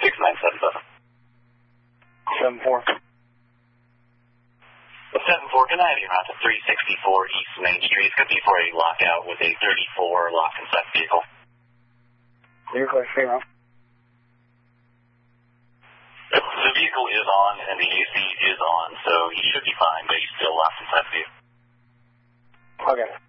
6977. 7-4. 7-4, good night. You're out to 364 East Main Street. It's going to be for a lockout with a 34 lock and set vehicle. You're clear, female. The vehicle is on and the AC is on, so he should be fine, but he's still locked inside the vehicle. Okay.